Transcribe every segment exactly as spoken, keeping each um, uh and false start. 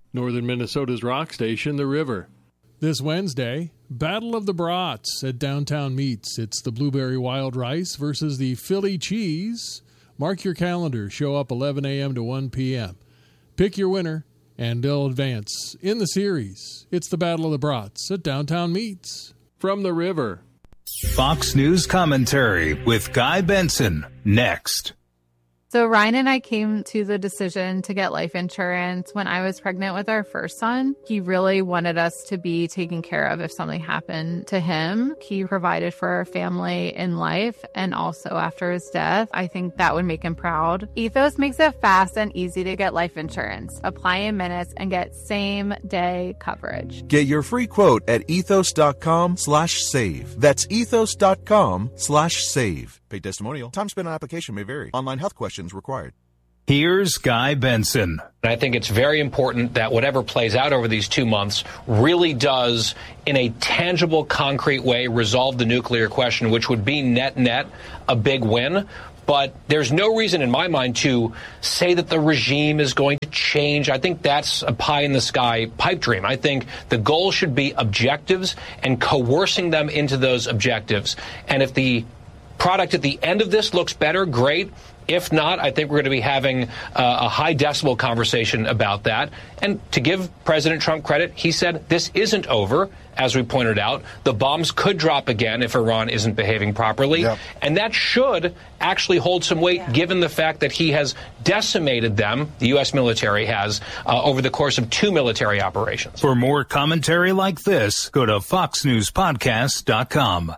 Northern Minnesota's rock station, The River. This Wednesday, Battle of the Brats at Downtown Meats. It's the Blueberry Wild Rice versus the Philly Cheese. Mark your calendar. Show up eleven a.m. to one p.m. Pick your winner, and they'll advance in the series. It's the Battle of the Brats at Downtown Meats. From The River. Fox News Commentary with Guy Benson, next. So Ryan and I came to the decision to get life insurance when I was pregnant with our first son. He really wanted us to be taken care of if something happened to him. He provided for our family in life and also after his death. I think that would make him proud. Ethos makes it fast and easy to get life insurance. Apply in minutes and get same day coverage. Get your free quote at ethos.com slash save. That's ethos.com slash save. Paid testimonial. Time spent on application may vary. Online health questions required. Here's Guy Benson. I think it's very important that whatever plays out over these two months really does, in a tangible, concrete way, resolve the nuclear question, which would be net-net a big win. But there's no reason in my mind to say that the regime is going to change. I think that's a pie-in-the-sky pipe dream. I think the goal should be objectives and coercing them into those objectives. And if the product at the end of this looks better, great. If not, I think we're going to be having uh, a high decibel conversation about that. And to give President Trump credit, he said this isn't over. As we pointed out, the bombs could drop again if Iran isn't behaving properly. Yep. And that should actually hold some weight, yeah. given the fact that he has decimated them, the U S military has, uh, over the course of two military operations. For more commentary like this, go to fox news podcast dot com.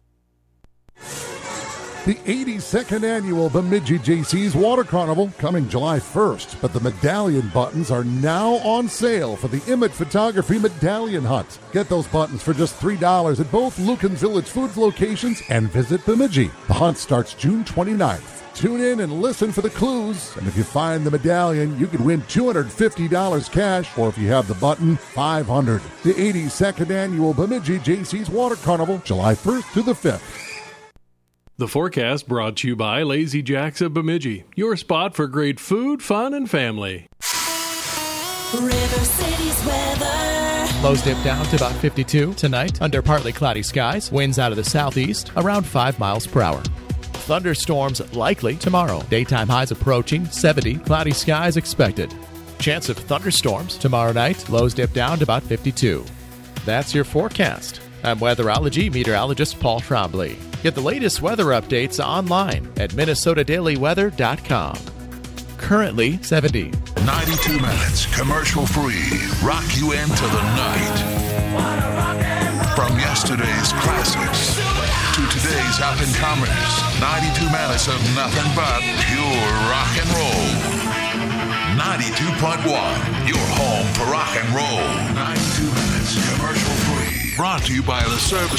The eighty-second annual Bemidji J C's Water Carnival coming July first, but the medallion buttons are now on sale for the Emmett Photography Medallion Hunt. Get those buttons for just three dollars at both Lucan's Village Foods locations and visit Bemidji. The hunt starts June twenty-ninth. Tune in and listen for the clues, and if you find the medallion, you could win two hundred fifty dollars cash, or if you have the button, five hundred dollars. The eighty-second annual Bemidji J C's Water Carnival, July first through the fifth. The forecast brought to you by Lazy Jacks of Bemidji, your spot for great food, fun, and family. River City's weather. Lows dip down to about fifty-two tonight under partly cloudy skies. Winds out of the southeast around five miles per hour. Thunderstorms likely tomorrow. Daytime highs approaching seventy. Cloudy skies expected. Chance of thunderstorms tomorrow night. Lows dip down to about fifty-two. That's your forecast. I'm weatherology meteorologist Paul Trombley. Get the latest weather updates online at minnesota daily weather dot com. Currently seventy. ninety-two minutes, commercial-free. Rock you into the night. From yesterday's classics to today's up-and-comers, ninety-two minutes of nothing but pure rock and roll. ninety-two point one, your home for rock and roll. ninety-two minutes, commercial-free. Brought to you by the service